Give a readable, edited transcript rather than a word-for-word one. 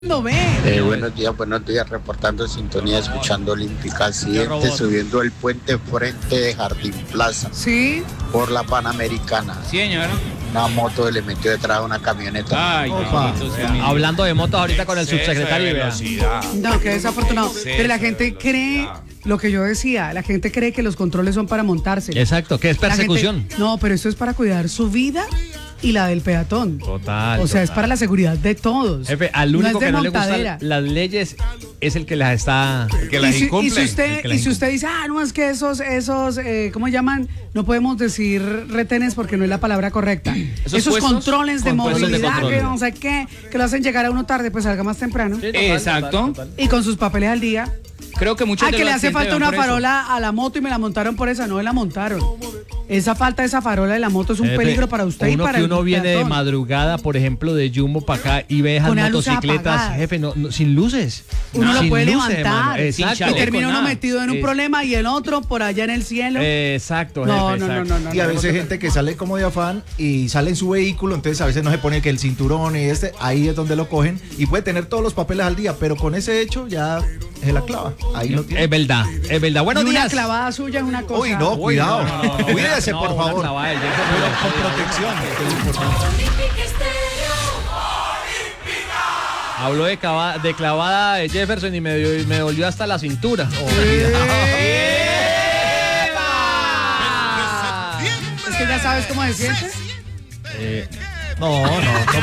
Buenos días, reportando sintonía, escuchando Olímpica. Accidente subiendo el puente frente de Jardín Plaza. Sí. Por la Panamericana. Sí, señora. Una moto le metió detrás a una camioneta. Ay, Hablando de motos ahorita con el subsecretario. No, qué desafortunado. Pero la gente cree, lo que yo decía, la gente cree que los controles son para montarse. Exacto, que es persecución. No, pero esto es para cuidar su vida y la del peatón. Total. O sea, es para la seguridad de todos. Jefe, al único es de que no le montadera. gustan las leyes es el que las está... Que las incumple. Y si usted dice, no, es que esos, ¿cómo llaman? No podemos decir retenes porque no es la palabra correcta. Esos puestos, controles de puestos de movilidad, control. que no sé qué, que lo hacen llegar a uno tarde, pues salga más temprano. Sí, Exacto. total. Y con sus papeles al día. Creo que muchos de Que los le hace accidentes falta van una por eso. farola a la moto y me la montaron por esa. No me la montaron. Esa falta de esa farola de la moto es un peligro para usted y para el uno viene de peatón. madrugada, por ejemplo, de Jumbo para acá y ve esas Con las luces motocicletas, apagadas. jefe, sin luces. Uno lo Sin puede luces, levantar. hermano. Exacto. Y termina uno nada. metido en un problema y el otro por allá en el cielo. Exacto, No, jefe. no, exacto. no. Y a veces gente que sale como de afán y sale en su vehículo, entonces a veces no se pone que el cinturón y ahí es donde lo cogen y puede tener todos los papeles al día, pero con ese hecho ya se la clava. Ahí lo tiene. Es verdad. Buenos Y una días. clavada suya es una cosa. Uy, no, cuidado. Cuídese, por una favor. clavada del Jason, Pero pero- con protección, que es importante. Habló de clavada de Jefferson y me dolió hasta la cintura. Es que ya sabes cómo se siente. No.